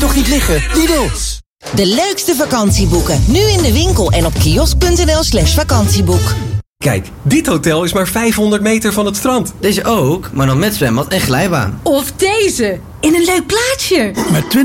toch niet liggen? Lidl! De leukste vakantieboeken. Nu in de winkel en op kiosk.nl/vakantieboek. Kijk, dit hotel is maar 500 meter van het strand. Deze ook, maar dan met zwembad en glijbaan. Of deze, in een leuk plaatsje. Met